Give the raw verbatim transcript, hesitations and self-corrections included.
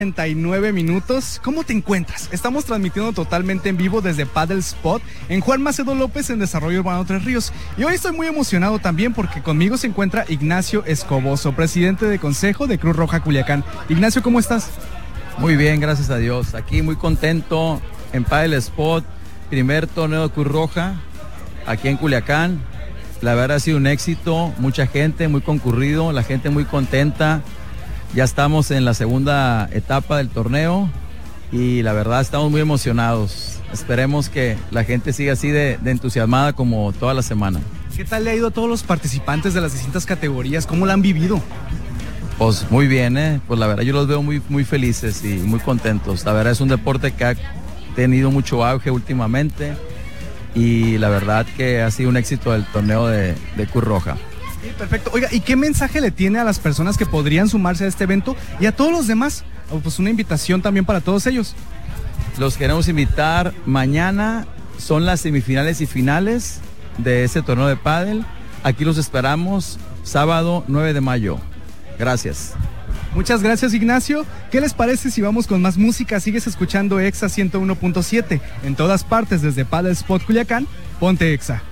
treinta y nueve minutos. ¿Cómo te encuentras? Estamos transmitiendo totalmente en vivo desde Paddle Spot en Juan Macedo López en Desarrollo Urbano Tres Ríos. Y hoy estoy muy emocionado también porque conmigo se encuentra Ignacio Escoboso, presidente de Consejo de Cruz Roja Culiacán. Ignacio, ¿cómo estás? Muy bien, gracias a Dios. Aquí muy contento en Paddle Spot, primer torneo de Cruz Roja aquí en Culiacán. La verdad ha sido un éxito, mucha gente, muy concurrido, la gente muy contenta. Ya estamos en la segunda etapa del torneo y la verdad estamos muy emocionados. Esperemos que la gente siga así de, de entusiasmada como toda la semana. ¿Qué tal le ha ido a todos los participantes de las distintas categorías? ¿Cómo la han vivido? Pues muy bien, ¿eh? Pues la verdad yo los veo muy, muy felices y muy contentos. La verdad es un deporte que ha tenido mucho auge últimamente y la verdad que ha sido un éxito el torneo de, de Cruz Roja. Sí, perfecto. Oiga, ¿y qué mensaje le tiene a las personas que podrían sumarse a este evento y a todos los demás? Pues una invitación también para todos ellos. Los queremos invitar. Mañana son las semifinales y finales de ese torneo de pádel. Aquí los esperamos sábado nueve de mayo. Gracias. Muchas gracias, Ignacio. ¿Qué les parece si vamos con más música? Sigues escuchando Exa ciento uno punto siete en todas partes desde Paddle Spot Culiacán. Ponte Exa.